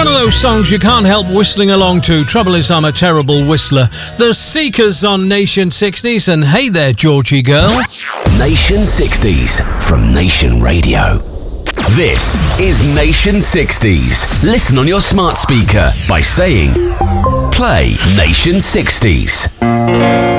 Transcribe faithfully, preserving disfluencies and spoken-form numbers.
one of those songs you can't help whistling along to. Trouble is, I'm a terrible whistler. The Seekers on Nation sixties, and hey there, Georgie girl. Nation sixties from Nation Radio. This is Nation sixties. Listen on your smart speaker by saying, play Nation sixties.